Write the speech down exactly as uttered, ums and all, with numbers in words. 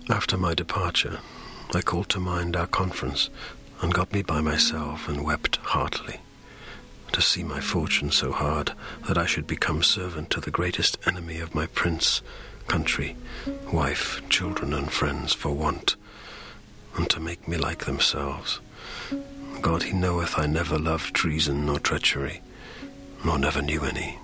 After my departure, I called to mind our conference, and got me by myself, and wept heartily. To see my fortune so hard that I should become servant to the greatest enemy of my prince, country, wife, children, and friends, for want, and to make me like themselves. God, he knoweth I never loved treason nor treachery, nor never knew any.